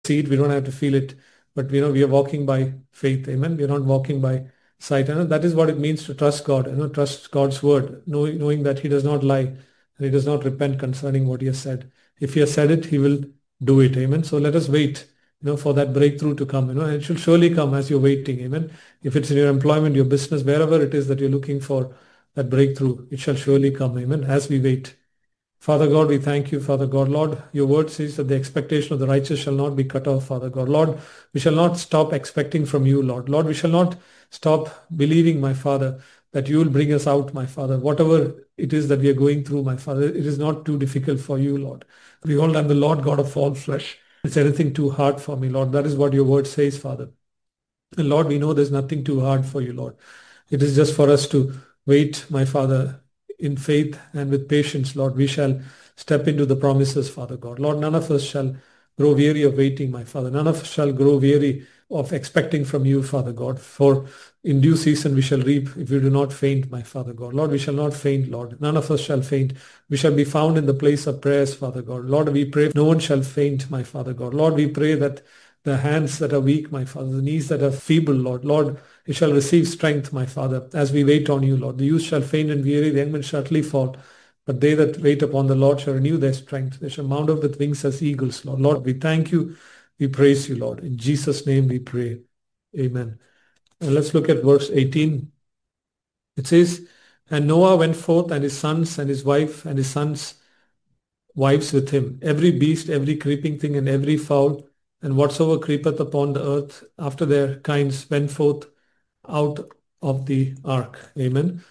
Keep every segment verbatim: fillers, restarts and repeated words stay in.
see it, we don't have to feel it, but you know, we are walking by faith. Amen. We are not walking by sight. And that is what it means to trust God, you know, trust God's word, knowing, knowing that He does not lie and He does not repent concerning what He has said. If He has said it, He will do it. Amen. So let us wait, you know, for that breakthrough to come. You know, and it should surely come as you're waiting. Amen. If it's in your employment, your business, wherever it is that you're looking for that breakthrough, it shall surely come. Amen. As we wait. Father God, we thank you, Father God. Lord, your word says that the expectation of the righteous shall not be cut off, Father God. Lord, we shall not stop expecting from you, Lord. Lord, we shall not stop believing, my Father, that you will bring us out, my Father. Whatever it is that we are going through, my Father, it is not too difficult for you, Lord. Behold, I'm the Lord God of all flesh. Is anything too hard for me, Lord? That is what your word says, Father. And Lord, we know there's nothing too hard for you, Lord. It is just for us to wait, my Father, in faith and with patience, Lord. We shall step into the promises, Father God. Lord, none of us shall grow weary of waiting, my Father. None of us shall grow weary of expecting from you, Father God. For in due season we shall reap if we do not faint, my Father God. Lord, we shall not faint, Lord. None of us shall faint. We shall be found in the place of prayers, Father God. Lord, we pray no one shall faint, my Father God. Lord, we pray that the hands that are weak, my Father, the knees that are feeble, Lord. Lord, you shall receive strength, my Father, as we wait on you, Lord. The youth shall faint and weary, the young men shall utterly fall. But they that wait upon the Lord shall renew their strength. They shall mount up with wings as eagles, Lord. Lord, we thank you. We praise you, Lord. In Jesus' name we pray. Amen. And let's look at verse eighteen. It says, and Noah went forth, and his sons, and his wife, and his sons' wives with him. Every beast, every creeping thing, and every fowl, and whatsoever creepeth upon the earth after their kinds went forth out of the ark. Amen.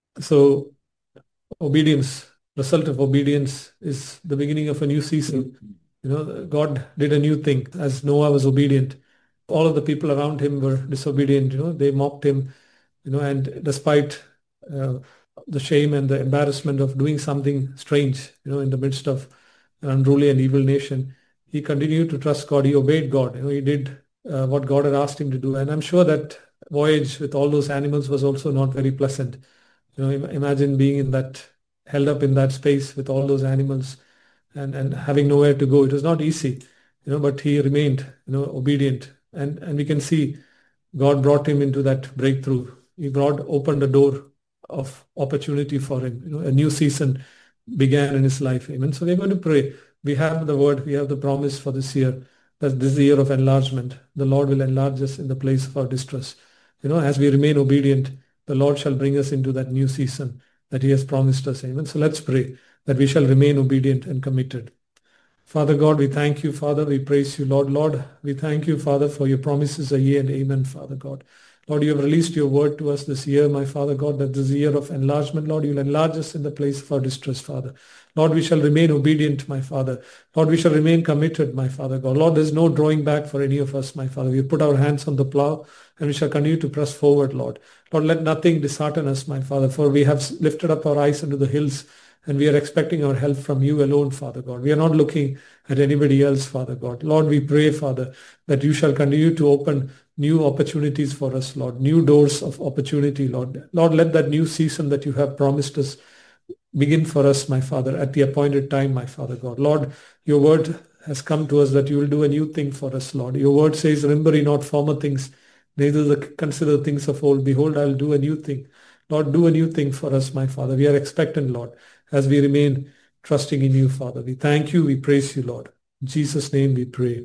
So obedience, result of obedience is the beginning of a new season. You know, God did a new thing as Noah was obedient. All of the people around him were disobedient. You know, they mocked him, you know, and despite uh, the shame and the embarrassment of doing something strange, you know, in the midst of an unruly and evil nation, he continued to trust God. He obeyed God. You know, he did uh, what God had asked him to do. And I'm sure that voyage with all those animals was also not very pleasant. You know, imagine being in that, held up in that space with all those animals and, and having nowhere to go. It was not easy, you know, but he remained, you know, obedient. And, and we can see God brought him into that breakthrough. He brought, opened a door of opportunity for him. You know, a new season began in his life. Amen. So we're going to pray. We have the word, we have the promise for this year, that this is the year of enlargement. The Lord will enlarge us in the place of our distress. You know, as we remain obedient, the Lord shall bring us into that new season that He has promised us. Amen. So let's pray that we shall remain obedient and committed. Father God, we thank you, Father. We praise you, Lord. Lord, we thank you, Father, for your promises are yea and amen, Father God. Lord, you have released your word to us this year, my Father God, that this year of enlargement, Lord, you'll enlarge us in the place of our distress, Father. Lord, we shall remain obedient, my Father. Lord, we shall remain committed, my Father God. Lord, there's no drawing back for any of us, my Father. We put our hands on the plow and we shall continue to press forward, Lord. Lord, let nothing dishearten us, my Father, for we have lifted up our eyes unto the hills and we are expecting our help from you alone, Father God. We are not looking at anybody else, Father God. Lord, we pray, Father, that you shall continue to open new opportunities for us, Lord, new doors of opportunity, Lord. Lord, let that new season that you have promised us begin for us, my Father, at the appointed time, my Father God. Lord, your word has come to us that you will do a new thing for us, Lord. Your word says, remember ye not former things, neither the, consider things of old. Behold, I will do a new thing. Lord, do a new thing for us, my Father. We are expectant, Lord, as we remain trusting in you, Father. We thank you. We praise you, Lord. In Jesus' name we pray.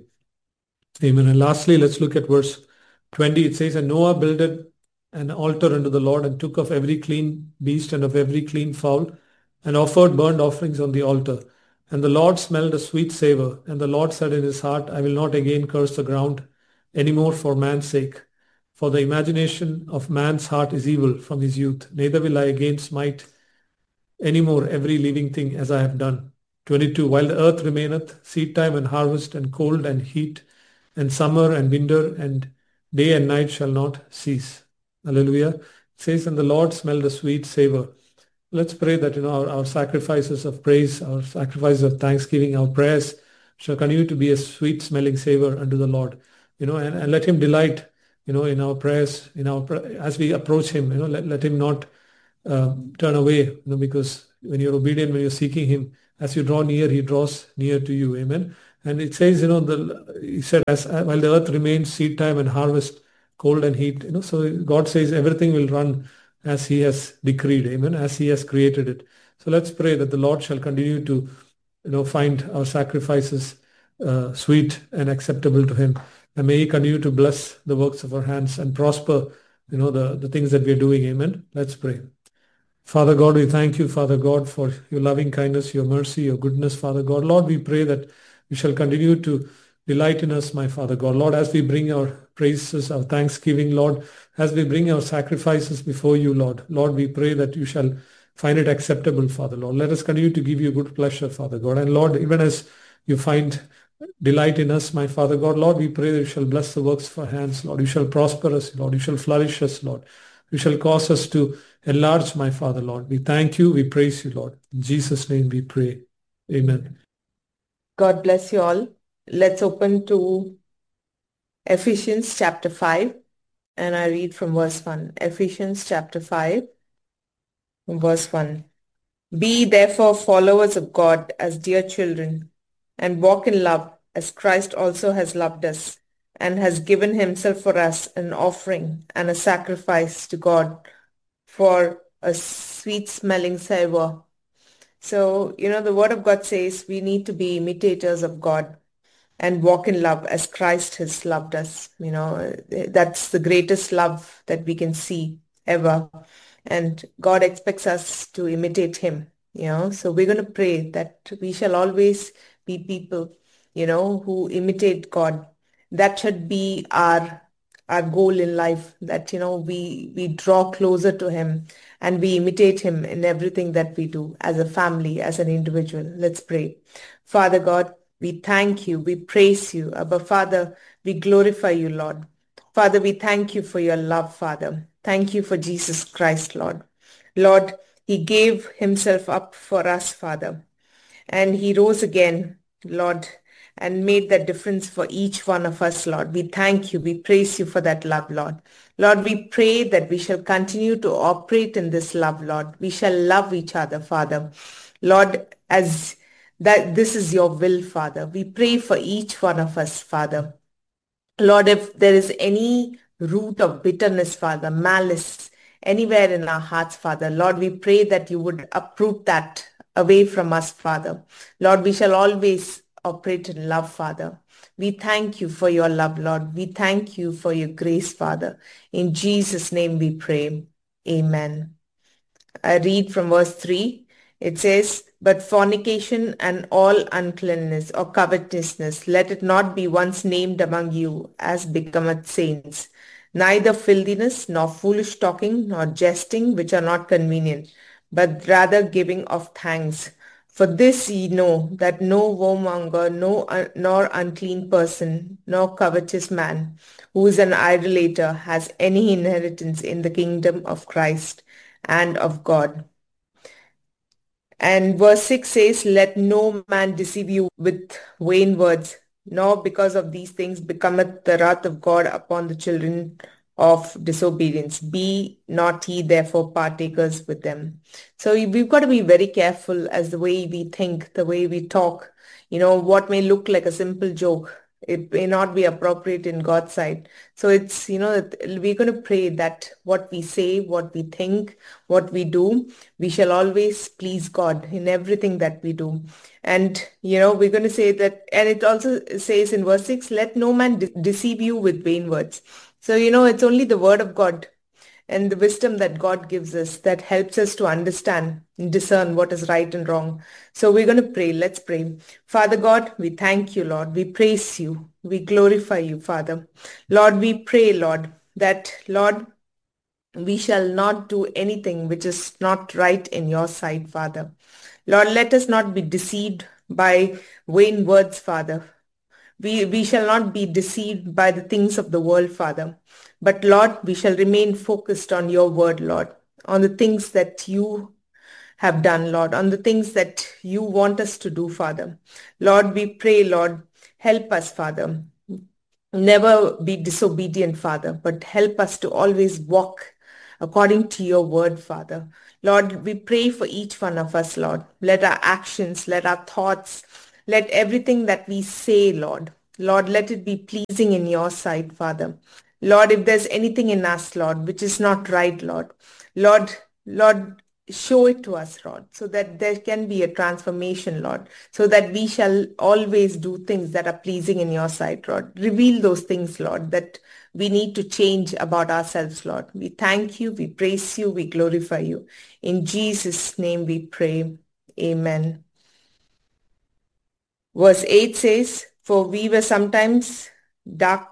Amen. And lastly, let's look at verse twenty. It says, and Noah builded an altar unto the Lord and took of every clean beast and of every clean fowl and offered burnt offerings on the altar. And the Lord smelled a sweet savor. And the Lord said in his heart, I will not again curse the ground any more for man's sake. For the imagination of man's heart is evil from his youth. Neither will I again smite any more every living thing as I have done. twenty-two. While the earth remaineth, seed time and harvest and cold and heat and summer and winter and day and night shall not cease. Hallelujah. It says, and the Lord smelled a sweet savor. Let's pray that, you know, our, our sacrifices of praise, our sacrifices of thanksgiving, our prayers shall continue to be a sweet smelling savor unto the Lord, you know, and, and let him delight, you know, in our prayers, in our, as we approach him, you know, let, let him not uh, turn away, you know, because when you're obedient, when you're seeking him, as you draw near, he draws near to you. Amen. And it says, you know, the he said, as uh, while the earth remains, seed time and harvest, cold and heat, you know, so God says everything will run as he has decreed, amen, as he has created it. So let's pray that the Lord shall continue to, you know, find our sacrifices uh, sweet and acceptable to him. And may he continue to bless the works of our hands and prosper, you know, the, the things that we are doing, amen. Let's pray. Father God, we thank you, Father God, for your loving kindness, your mercy, your goodness, Father God. Lord, we pray that you shall continue to delight in us, my Father God. Lord, as we bring our praises, our thanksgiving, Lord, as we bring our sacrifices before you, Lord, Lord, we pray that you shall find it acceptable, Father, Lord. Let us continue to give you good pleasure, Father God. And Lord, even as you find delight in us, my Father God, Lord, we pray that you shall bless the works of our hands, Lord. You shall prosper us, Lord. You shall flourish us, Lord. You shall cause us to enlarge, my Father, Lord. We thank you. We praise you, Lord. In Jesus' name we pray. Amen. God bless you all. Let's open to Ephesians chapter five, and I read from verse one. Ephesians chapter five, verse one. Be therefore followers of God as dear children, and walk in love as Christ also has loved us, and has given himself for us an offering and a sacrifice to God for a sweet-smelling savor. So, you know, the word of God says we need to be imitators of God and walk in love as Christ has loved us. You know, that's the greatest love that we can see ever. And God expects us to imitate him, you know. So we're going to pray that we shall always be people, you know, who imitate God. That should be our our goal in life, that, you know, we, we draw closer to him and we imitate him in everything that we do as a family, as an individual. Let's pray. Father God, we thank you. We praise you. Abba, Father, we glorify you, Lord. Father, we thank you for your love, Father. Thank you for Jesus Christ, Lord. Lord, he gave himself up for us, Father, and he rose again, Lord, and made that difference for each one of us, Lord. We thank you. We praise you for that love, Lord. Lord, we pray that we shall continue to operate in this love, Lord. We shall love each other, Father. Lord, as that this is your will, Father. We pray for each one of us, Father. Lord, if there is any root of bitterness, Father, malice, anywhere in our hearts, Father, Lord, we pray that you would uproot that away from us, Father. Lord, we shall always operate in love, Father. We thank you for your love, Lord. We thank you for your grace, Father. In Jesus' name we pray. Amen. I read from verse three. It says, but fornication and all uncleanness or covetousness, let it not be once named among you as becometh saints, neither filthiness, nor foolish talking, nor jesting, which are not convenient, but rather giving of thanks. For this ye know, that no whoremonger, no, uh, nor unclean person, nor covetous man, who is an idolater, has any inheritance in the kingdom of Christ and of God. And verse six says, let no man deceive you with vain words, nor because of these things becometh the wrath of God upon the children of disobedience. Be not ye therefore partakers with them. So we've got to be very careful as the way we think, the way we talk. You know, what may look like a simple joke, it may not be appropriate in God's sight. So it's, you know, we're going to pray that what we say, what we think, what we do, we shall always please God in everything that we do. And, you know, we're going to say that, and it also says in verse six, let no man de- deceive you with vain words. So, you know, it's only the word of God and the wisdom that God gives us that helps us to understand and discern what is right and wrong. So we're going to pray. Let's pray. Father God, we thank you, Lord. We praise you. We glorify you, Father. Lord, we pray, Lord, that, Lord, we shall not do anything which is not right in your sight, Father. Lord, let us not be deceived by vain words, Father. We, we shall not be deceived by the things of the world, Father. But Lord, we shall remain focused on your word, Lord, on the things that you have done, Lord, on the things that you want us to do, Father. Lord, we pray, Lord, help us, Father. Never be disobedient, Father, but help us to always walk according to your word, Father. Lord, we pray for each one of us, Lord. Let our actions, let our thoughts, Let everything that we say, Lord, Lord, let it be pleasing in your sight, Father. Lord, if there's anything in us, Lord, which is not right, Lord, Lord, Lord, show it to us, Lord, so that there can be a transformation, Lord, so that we shall always do things that are pleasing in your sight, Lord. Reveal those things, Lord, that we need to change about ourselves, Lord. We thank you, we praise you, we glorify you. In Jesus' name we pray. Amen. Verse eight says, For we were sometimes dark,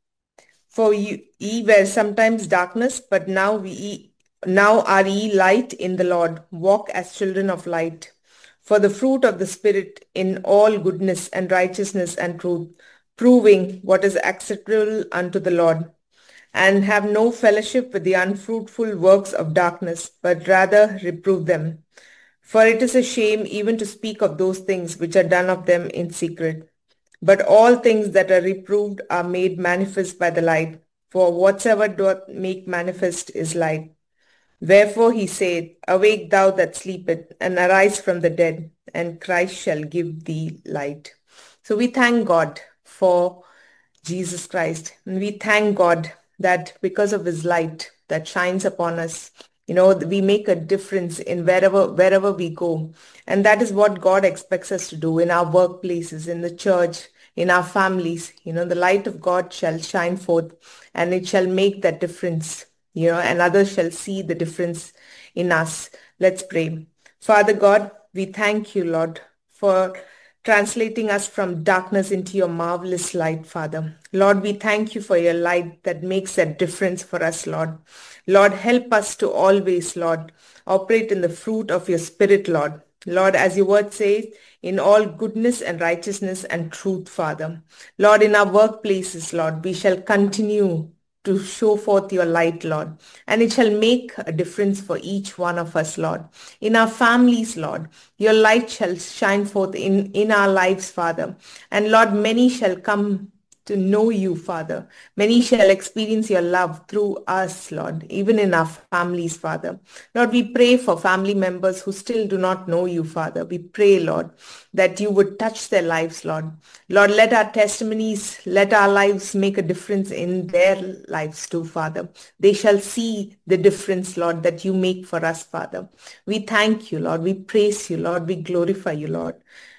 for you, ye were sometimes darkness, but now we now are ye light in the Lord. Walk as children of light. For the fruit of the Spirit in all goodness and righteousness and truth, proving what is acceptable unto the Lord, and have no fellowship with the unfruitful works of darkness, but rather reprove them. For it is a shame even to speak of those things which are done of them in secret. But all things that are reproved are made manifest by the light, for whatsoever doth make manifest is light. Wherefore he said, Awake thou that sleepest, and arise from the dead, and Christ shall give thee light. So we thank God for Jesus Christ, and we thank God that because of his light that shines upon us, you know, we make a difference in wherever wherever we go. And that is what God expects us to do in our workplaces, in the church, in our families. You know, the light of God shall shine forth, and it shall make that difference, you know, and others shall see the difference in us. Let's pray. Father God, we thank you, Lord, for translating us from darkness into your marvelous light, Father. Lord, we thank you for your light that makes that difference for us, Lord. Lord, help us to always, Lord, operate in the fruit of your Spirit, Lord. Lord, as your word says, in all goodness and righteousness and truth, Father. Lord, in our workplaces, Lord, we shall continue to show forth your light, Lord, and it shall make a difference for each one of us, Lord. In our families, Lord, your light shall shine forth in, in our lives, Father. And Lord, many shall come to know you, Father. Many shall experience your love through us, Lord, even in our families, Father. Lord, we pray for family members who still do not know you, Father. We pray, Lord, that you would touch their lives, Lord. Lord, let our testimonies, let our lives make a difference in their lives too, Father. They shall see the difference, Lord, that you make for us, Father. We thank you, Lord. We praise you, Lord. We glorify you, Lord.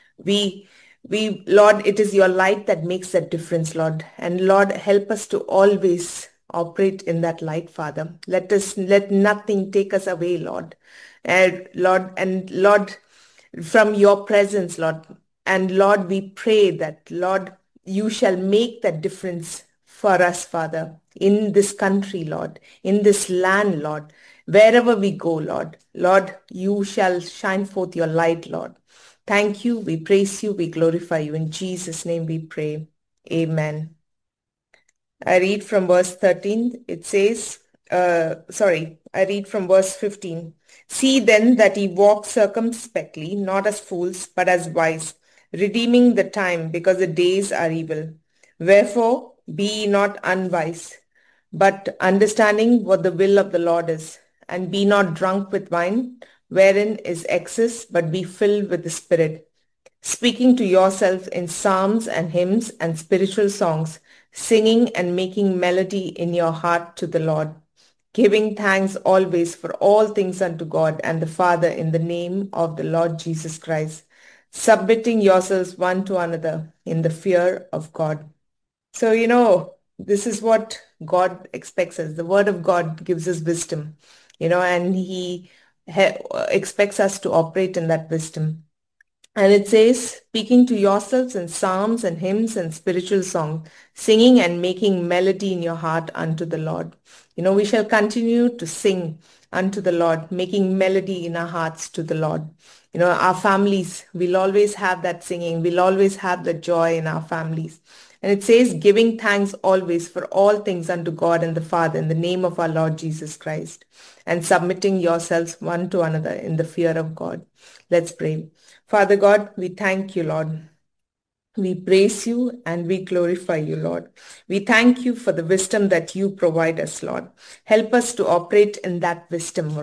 We We, Lord, it is your light that makes that difference, Lord. And Lord, help us to always operate in that light, Father. Let us, let nothing take us away, Lord. And Lord, and Lord, from your presence, Lord. And Lord, we pray that, Lord, you shall make that difference for us, Father, in this country, Lord, in this land, Lord, wherever we go, Lord. Lord, you shall shine forth your light, Lord. Thank you, we praise you, we glorify you. In Jesus' name we pray. Amen. I read from verse thirteen. It says, uh, sorry, I read from verse fifteen. See then that ye walk circumspectly, not as fools, but as wise, redeeming the time, because the days are evil. Wherefore, be ye not unwise, but understanding what the will of the Lord is, and be not drunk with wine, wherein is excess, but be filled with the Spirit, speaking to yourself in psalms and hymns and spiritual songs, singing and making melody in your heart to the Lord, giving thanks always for all things unto God and the Father in the name of the Lord Jesus Christ, submitting yourselves one to another in the fear of God. So, you know, this is what God expects us. The word of God gives us wisdom, you know, and he he- expects us to operate in that wisdom. And it says, speaking to yourselves in psalms and hymns and spiritual songs, singing and making melody in your heart unto the Lord. You know, we shall continue to sing unto the Lord, making melody in our hearts to the Lord. You know, our families, we'll always have that singing. We'll always have the joy in our families. And it says, giving thanks always for all things unto God and the Father in the name of our Lord Jesus Christ, and submitting yourselves one to another in the fear of God. Let's pray. Father God, we thank you, Lord. We praise you and we glorify you, Lord. We thank you for the wisdom that you provide us, Lord. Help us to operate in that wisdom, Lord.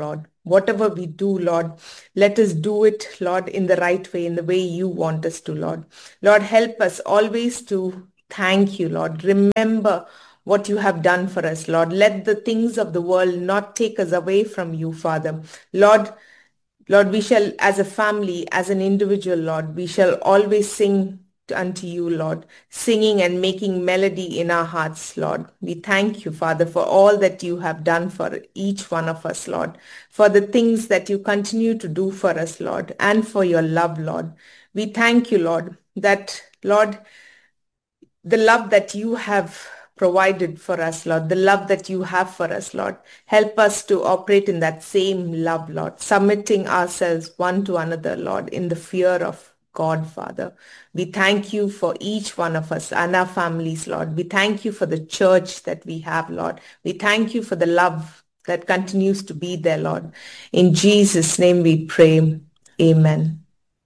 Whatever we do, Lord, let us do it, Lord, in the right way, in the way you want us to, Lord. Lord, help us always to thank you, Lord. Remember what you have done for us, Lord. Let the things of the world not take us away from you, Father. Lord, Lord, we shall, as a family, as an individual, Lord, we shall always sing unto you, Lord, singing and making melody in our hearts, Lord. We thank you, Father, for all that you have done for each one of us, Lord, for the things that you continue to do for us, Lord, and for your love, Lord. We thank you, Lord, that, Lord, the love that you have provided for us, Lord, the love that you have for us, Lord. Help us to operate in that same love, Lord, submitting ourselves one to another, Lord, in the fear of God, Father. We thank you for each one of us and our families, Lord. We thank you for the church that we have, Lord. We thank you for the love that continues to be there, Lord. In Jesus' name we pray. Amen.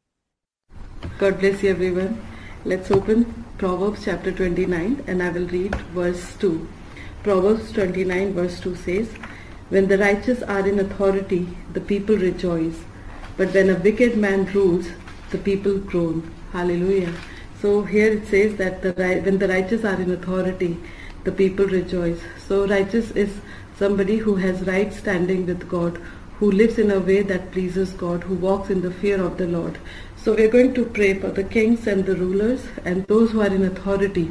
God bless you, everyone. Let's open Proverbs chapter twenty-nine, and I will read verse two. Proverbs twenty-nine verse two says, "When the righteous are in authority, the people rejoice. But when a wicked man rules, the people groan." Hallelujah. So here it says that the, when the righteous are in authority, the people rejoice. So righteous is somebody who has right standing with God, who lives in a way that pleases God, who walks in the fear of the Lord. So we're going to pray for the kings and the rulers and those who are in authority,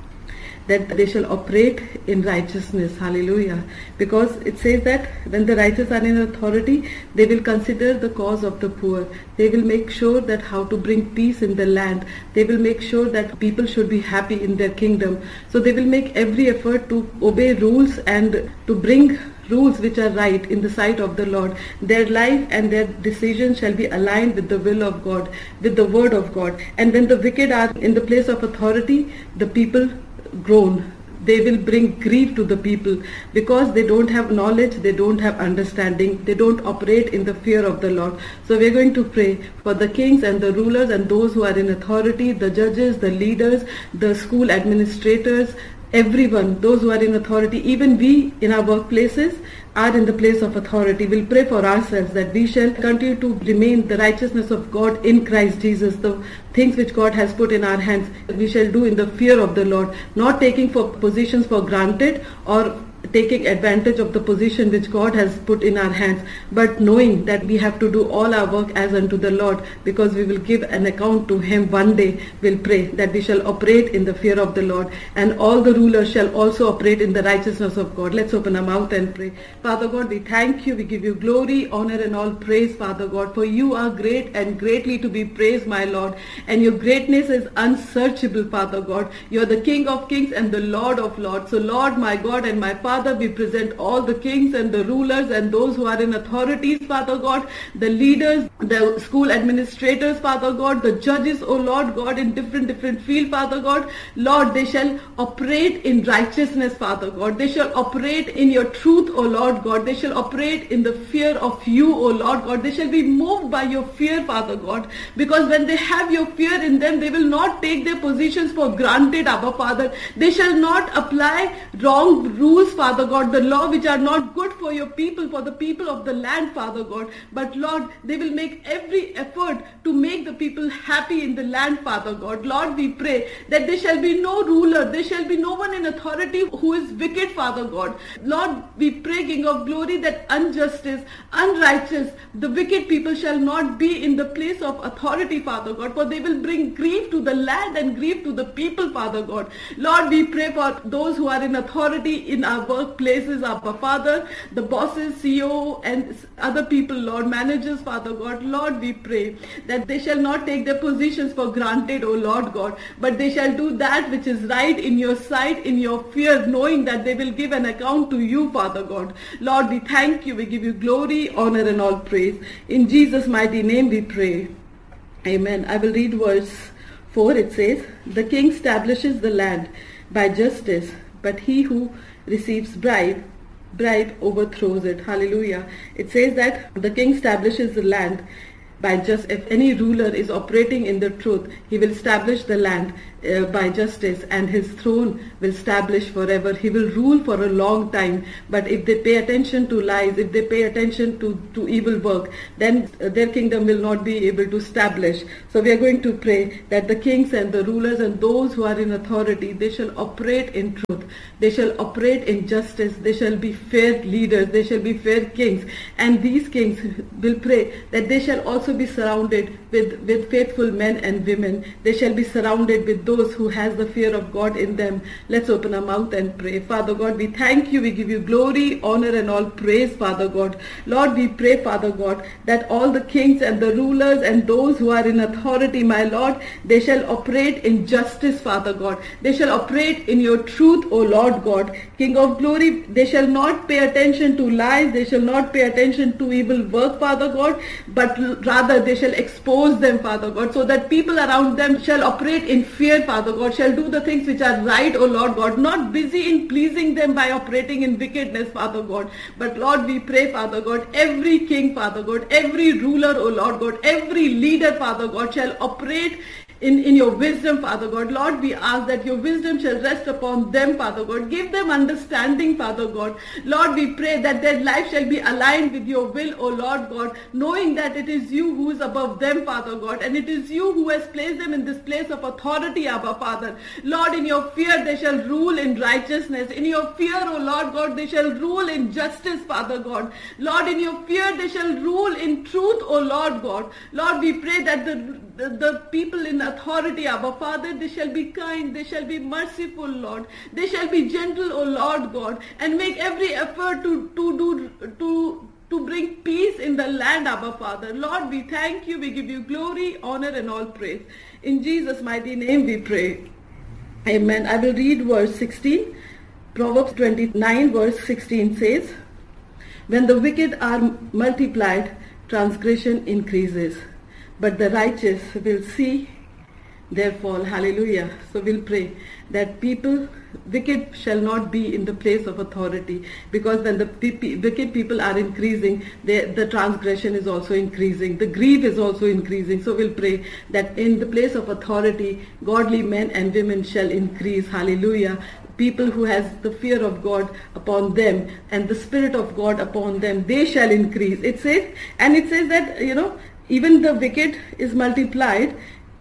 that they shall operate in righteousness. Hallelujah. Because it says that when the righteous are in authority, they will consider the cause of the poor. They will make sure that how to bring peace in the land. They will make sure that people should be happy in their kingdom. So they will make every effort to obey rules and to bring rules which are right in the sight of the Lord. Their life and their decisions shall be aligned with the will of God, with the word of God. And when the wicked are in the place of authority, the people groan. They will bring grief to the people because they don't have knowledge, they don't have understanding, they don't operate in the fear of the Lord. So we're going to pray for the kings and the rulers and those who are in authority, the judges, the leaders, the school administrators, everyone, those who are in authority. Even we in our workplaces are in the place of authority. We'll pray for ourselves that we shall continue to remain the righteousness of God in Christ Jesus. The things which God has put in our hands, we shall do in the fear of the Lord, not taking for positions for granted or taking advantage of the position which God has put in our hands, but knowing that we have to do all our work as unto the Lord, because we will give an account to Him one day. We'll pray that we shall operate in the fear of the Lord, and all the rulers shall also operate in the righteousness of God. Let's open our mouth and pray. Father God, we thank you, we give you glory, honor and all praise, Father God, for you are great and greatly to be praised, my Lord, and your greatness is unsearchable, Father God. You are the King of kings and the Lord of lords. So Lord, my God and my Father, we present all the kings and the rulers and those who are in authorities, Father God, the leaders, the school administrators, Father God, the judges, oh Lord God, in different, different field, Father God. Lord, they shall operate in righteousness, Father God. They shall operate in your truth, oh Lord God. They shall operate in the fear of you, oh Lord God. They shall be moved by your fear, Father God, because when they have your fear in them, they will not take their positions for granted, Abba Father. They shall not apply wrong rules, Father God, the law which are not good for your people, for the people of the land, Father God. But Lord, they will make every effort to make the people happy in the land, Father God. Lord, we pray that there shall be no ruler, there shall be no one in authority who is wicked, Father God. Lord, we pray, King of glory, that injustice, unrighteous, the wicked people shall not be in the place of authority, Father God, for they will bring grief to the land and grief to the people, Father God. Lord, we pray for those who are in authority in our workplaces, our Father, the bosses, C E O and other people, Lord, managers, Father God. Lord, we pray that they shall not take their positions for granted, O Lord God, but they shall do that which is right in your sight, in your fear, knowing that they will give an account to you, Father God. Lord, we thank you, we give you glory, honor and all praise. In Jesus' mighty name we pray. Amen. I will read verse four. It says, "The king establishes the land by justice, but he who receives bribe, bribe overthrows it." Hallelujah. It says that the king establishes the land by just, if any ruler is operating in the truth, he will establish the land uh, by justice, and his throne will establish forever. He will rule for a long time. But if they pay attention to lies, if they pay attention to, to evil work, then uh, their kingdom will not be able to establish. So we are going to pray that the kings and the rulers and those who are in authority, they shall operate in truth. They shall operate in justice. They shall be fair leaders. They shall be fair kings. And these kings will pray that they shall also be surrounded with, with faithful men and women. They shall be surrounded with those who has the fear of God in them. Let's open our mouth and pray. Father God, we thank you. We give you glory, honor and all praise, Father God. Lord, we pray, Father God, that all the kings and the rulers and those who are in authority, my Lord, they shall operate in justice, Father God. They shall operate in your truth, O Lord God. King of glory, they shall not pay attention to lies. They shall not pay attention to evil work, Father God, but rather they shall expose them, Father God, so that people around them shall operate in fear, Father God, shall do the things which are right, O Lord God, not busy in pleasing them by operating in wickedness, Father God. But Lord, we pray, Father God, every king, Father God, every ruler, O Lord God, every leader, Father God, shall operate In, in your wisdom, Father God. Lord, we ask that your wisdom shall rest upon them, Father God. Give them understanding, Father God. Lord, we pray that their life shall be aligned with your will, O Lord God, knowing that it is you who is above them, Father God, and it is you who has placed them in this place of authority, Abba, Father. Lord, in your fear they shall rule in righteousness. In your fear, O Lord God, they shall rule in justice, Father God. Lord, in your fear they shall rule in truth, O Lord God. Lord, we pray that the, the, the people in authority, Abba Father, they shall be kind, they shall be merciful, Lord. They shall be gentle, O Lord God, and make every effort to, to do to to bring peace in the land, Abba Father. Lord, we thank you, we give you glory, honor and all praise. In Jesus' mighty name we pray. Amen. I will read verse sixteen. Proverbs twenty-nine verse sixteen says, when the wicked are multiplied, transgression increases, but the righteous will see their fall. Hallelujah. So we'll pray that people, wicked shall not be in the place of authority, because when the wicked people are increasing, they, the transgression is also increasing, the grief is also increasing. So we'll pray that in the place of authority, godly men and women shall increase. Hallelujah. People who has the fear of God upon them and the Spirit of God upon them, they shall increase. It says, and it says that, you know, even the wicked is multiplied,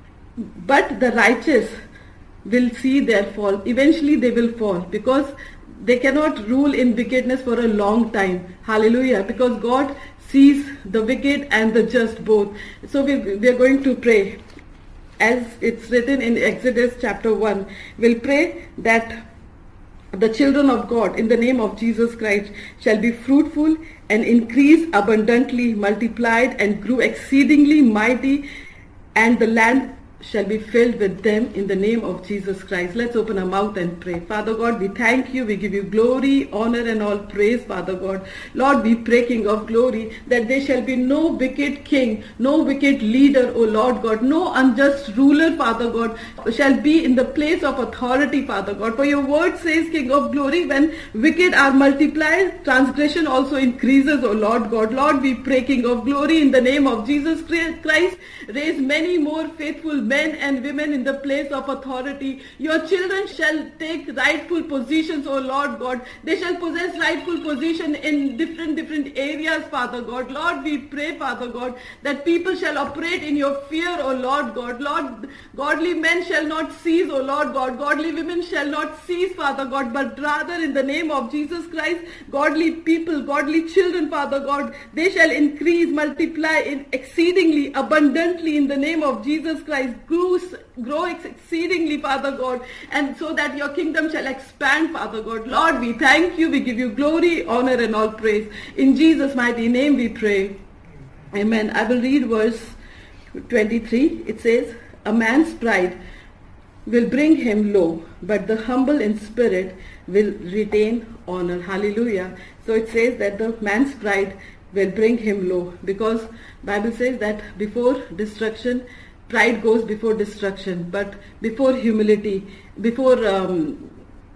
but the righteous will see their fall. Eventually they will fall, because they cannot rule in wickedness for a long time. Hallelujah. Because God sees the wicked and the just both. So we, we are going to pray as it's written in Exodus chapter one. We'll pray that the children of God in the name of Jesus Christ shall be fruitful and increase abundantly, multiplied and grew exceedingly mighty, and the land shall be filled with them in the name of Jesus Christ. Let's open our mouth and pray. Father God, we thank you. We give you glory, honor and all praise, Father God. Lord, we pray, King of glory, that there shall be no wicked king, no wicked leader, O Lord God, no unjust ruler, Father God, shall be in the place of authority, Father God. For your word says, King of glory, when wicked are multiplied, transgression also increases, O Lord God. Lord, we pray, King of glory, in the name of Jesus Christ, raise many more faithful men and women in the place of authority. Your children shall take rightful positions, O Lord God. They shall possess rightful position in different different areas, Father God. Lord, we pray, Father God, that people shall operate in your fear, O Lord God. Lord, godly men shall not cease, O Lord God. Godly women shall not cease, Father God, but rather in the name of Jesus Christ, godly people, godly children, Father God, they shall increase, multiply in exceedingly abundantly in the name of Jesus Christ. Grow, grow exceedingly, Father God, and so that your kingdom shall expand, Father God. Lord, we thank you. We give you glory, honor and all praise. In Jesus' mighty name we pray. Amen. I will read verse twenty-three. It says, a man's pride will bring him low, but the humble in spirit will retain honor. Hallelujah. So it says that the man's pride will bring him low, because Bible says that before destruction, pride goes before destruction, but before humility, before um,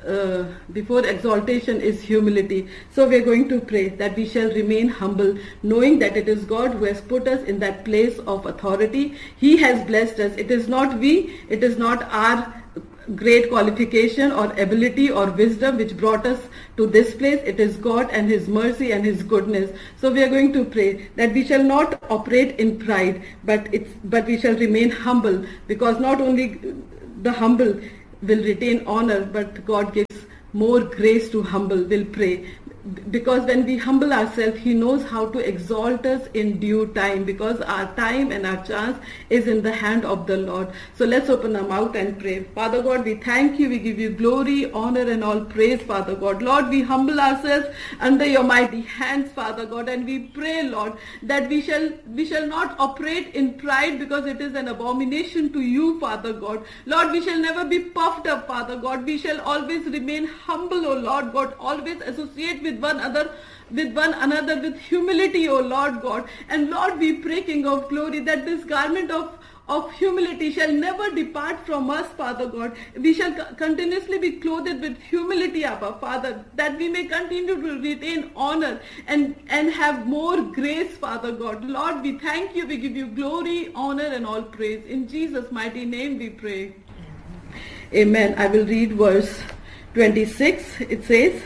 uh, before exaltation is humility. So we are going to pray that we shall remain humble, knowing that it is God who has put us in that place of authority. He has blessed us. It is not we, it is not our great qualification or ability or wisdom which brought us to this place. It is God and His mercy and His goodness. So we are going to pray that we shall not operate in pride, but it's but we shall remain humble, because not only the humble will retain honor, but God gives more grace to humble. We'll pray. Because when we humble ourselves, He knows how to exalt us in due time, because our time and our chance is in the hand of the Lord. So let's open our mouth and pray. Father God, we thank You, we give You glory, honor and all praise, Father God. Lord, we humble ourselves under Your mighty hands, Father God, and we pray, Lord, that we shall we shall not operate in pride, because it is an abomination to You, Father God. Lord, we shall never be puffed up, Father God. We shall always remain humble, O Lord God, always associate with one another with one another with humility, O Lord God. And Lord, we pray, King of glory, that this garment of of humility shall never depart from us, Father God. We shall continuously be clothed with humility, Abba, Father, that we may continue to retain honor and, and have more grace, Father God. Lord, we thank You, we give You glory, honor and all praise. In Jesus' mighty name we pray. Amen. I will read verse twenty-six. It says,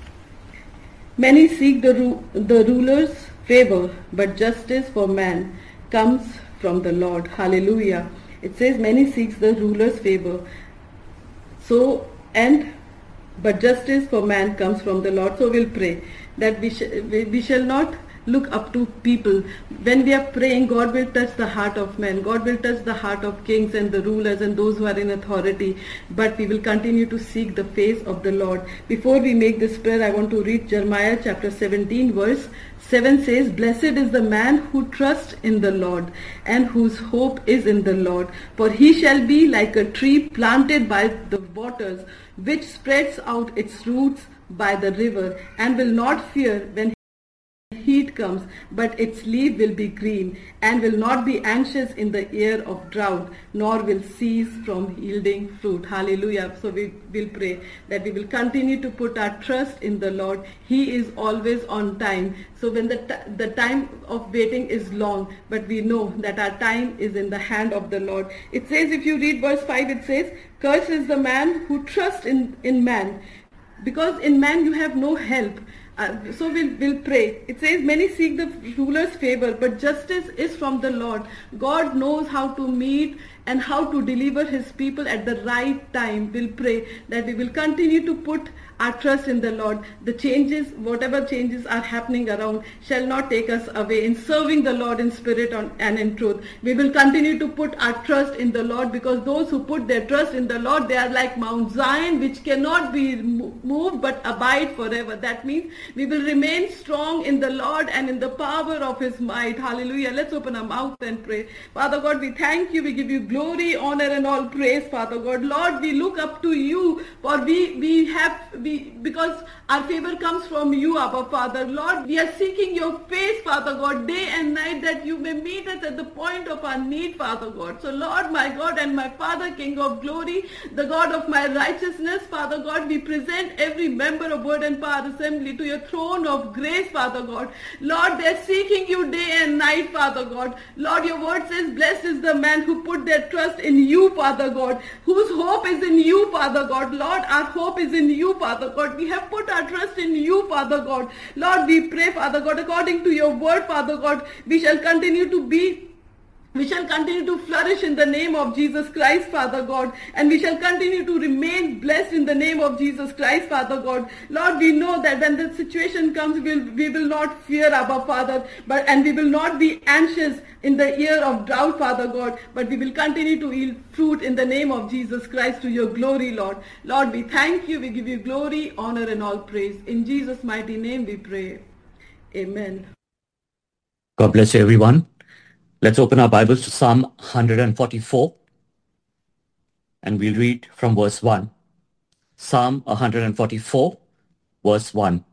many seek the, ru- the ruler's favor, but justice for man comes from the Lord. Hallelujah. It says many seeks the ruler's favor. So, and, but justice for man comes from the Lord. So we'll pray that we, sh- we, we shall not look up to people. When we are praying, God will touch the heart of men. God will touch the heart of kings and the rulers and those who are in authority. But we will continue to seek the face of the Lord. Before we make this prayer, I want to read Jeremiah chapter seventeen verse seven says, blessed is the man who trusts in the Lord and whose hope is in the Lord. For he shall be like a tree planted by the waters, which spreads out its roots by the river, and will not fear when heat comes, but its leaf will be green, and will not be anxious in the year of drought, nor will cease from yielding fruit. Hallelujah. So we will pray that we will continue to put our trust in the Lord. He is always on time. So when the, t- the time of waiting is long, but we know that our time is in the hand of the Lord. It says, if you read verse five, it says, cursed is the man who trusts in, in man, because in man you have no help. Uh, so we'll, we'll pray. It says many seek the ruler's favor, but justice is from the Lord. God knows how to meet and how to deliver His people at the right time. We'll pray that we will continue to put our trust in the Lord. The changes, whatever changes are happening around, shall not take us away in serving the Lord in spirit and in truth. We will continue to put our trust in the Lord, because those who put their trust in the Lord, they are like Mount Zion, which cannot be moved but abide forever. That means we will remain strong in the Lord and in the power of His might. Hallelujah. Let's open our mouth and pray. Father God, we thank You. We give You glory, honor and all praise, Father God. Lord, we look up to You, for we, we have, we because our favor comes from You, Abba Father. Lord, we are seeking Your face, Father God, day and night, that You may meet us at the point of our need, Father God. So Lord, my God and my Father, King of glory, the God of my righteousness, Father God, we present every member of Word and Power Assembly to Your throne of grace, Father God. Lord, they are seeking You day and night, Father God. Lord, Your word says, blessed is the man who put their trust in You, Father God, whose hope is in You, Father God. Lord, our hope is in You, Father God. We have put our trust in You, Father God. Lord, we pray, Father God, according to Your word, Father God, we shall continue to be We shall continue to flourish in the name of Jesus Christ, Father God, and we shall continue to remain blessed in the name of Jesus Christ, Father God. Lord, we know that when the situation comes, we will, we will not fear, Abba Father, but and we will not be anxious in the year of drought, Father God, but we will continue to yield fruit in the name of Jesus Christ to Your glory, Lord. Lord, we thank You, we give You glory, honor and all praise. In Jesus' mighty name we pray. Amen. God bless you, everyone. Let's open our Bibles to Psalm one forty-four, and we'll read from verse one. Psalm one forty-four, verse one.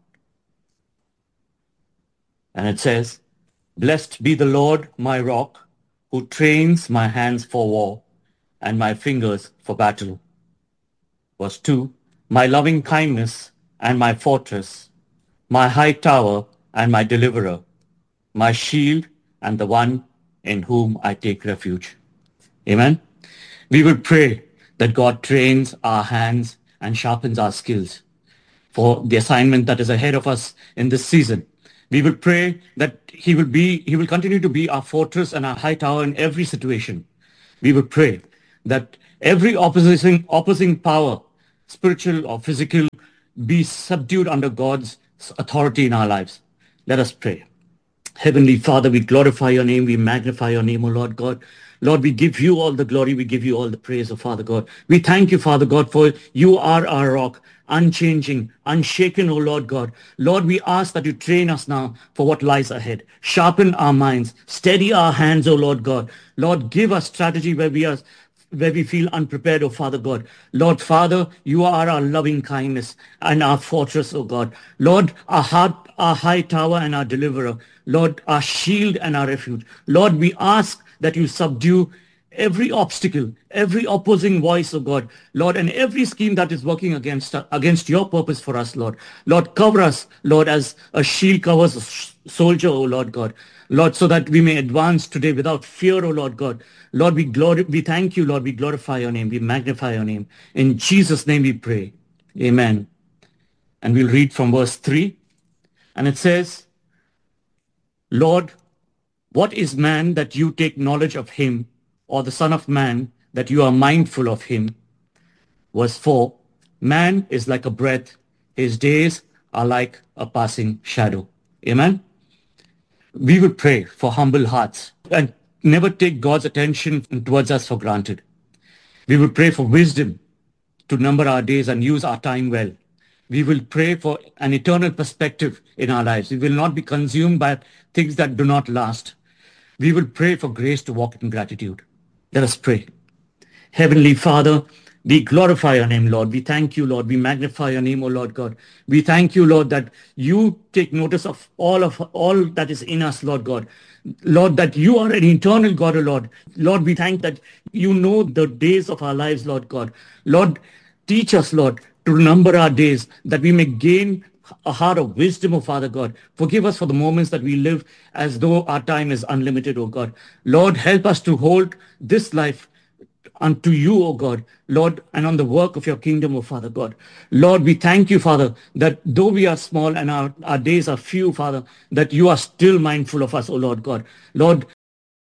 And it says, blessed be the Lord my rock, who trains my hands for war and my fingers for battle. Verse two. my loving kindness and my fortress, my high tower and my deliverer, my shield and the one in whom I take refuge. Amen. We will pray that God trains our hands and sharpens our skills for the assignment that is ahead of us in this season. We will pray that he will be, he will continue to be our fortress and our high tower in every situation. We will pray that every opposing, opposing power, spiritual or physical, be subdued under God's authority in our lives. Let us pray. Heavenly Father, we glorify your name. We magnify your name, O Lord God. Lord, we give you all the glory. We give you all the praise, O Father God. We thank you, Father God, for you are our rock, unchanging, unshaken, O Lord God. Lord, we ask that you train us now for what lies ahead. Sharpen our minds. Steady our hands, O Lord God. Lord, give us strategy where we are where we feel unprepared, O Father God. Lord, Father, you are our loving kindness and our fortress, O God. Lord, our heart, our high tower and our deliverer. Lord, our shield and our refuge. Lord, we ask that you subdue every obstacle, every opposing voice, O God, Lord, and every scheme that is working against against your purpose for us, Lord. Lord, cover us, Lord, as a shield covers a soldier, O Lord God. Lord, so that we may advance today without fear, O Lord God. Lord, we glory, we thank you, Lord. We glorify your name. We magnify your name. In Jesus' name we pray. Amen. And we'll read from verse three. And it says, Lord, what is man that you take knowledge of him, or the son of man that you are mindful of him? Verse four, man is like a breath. His days are like a passing shadow. Amen. We will pray for humble hearts and never take God's attention towards us for granted. We will pray for wisdom to number our days and use our time well. We will pray for an eternal perspective in our lives. We will not be consumed by things that do not last. We will pray for grace to walk in gratitude. Let us pray. Heavenly Father, we glorify your name, Lord. We thank you, Lord. We magnify your name, O Lord God. We thank you, Lord, that you take notice of all of all that is in us, Lord God. Lord, that you are an eternal God, O Lord. Lord, we thank that you know the days of our lives, Lord God. Lord, teach us, Lord, to number our days, that we may gain a heart of wisdom, O Father God. Forgive us for the moments that we live as though our time is unlimited, O God. Lord, help us to hold this life unto you, O God, Lord, and on the work of your kingdom, O Father God. Lord, we thank you, Father, that though we are small and our, our days are few, Father, that you are still mindful of us, O Lord God. Lord,